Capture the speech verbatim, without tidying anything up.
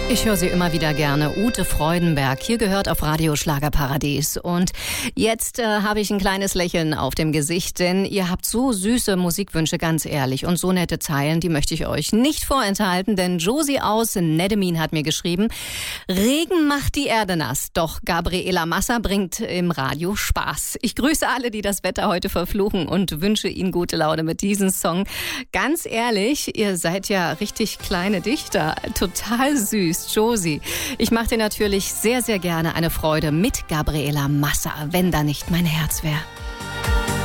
Ich höre sie immer wieder gerne. Ute Freudenberg, hier gehört auf Radio Schlagerparadies. Und jetzt äh, habe ich ein kleines Lächeln auf dem Gesicht, denn ihr habt so süße Musikwünsche, ganz ehrlich. Und so nette Zeilen, die möchte ich euch nicht vorenthalten, denn Josie aus Neddemin hat mir geschrieben, Regen macht die Erde nass, doch Gabriela Massa bringt im Radio Spaß. Ich grüße alle, die das Wetter heute verfluchen und wünsche ihnen gute Laune mit diesem Song. Ganz ehrlich, ihr seid ja richtig kleine Dichter, total süß. Josie. Ich mache dir natürlich sehr, sehr gerne eine Freude mit Gabriela Massa, wenn da nicht mein Herz wäre.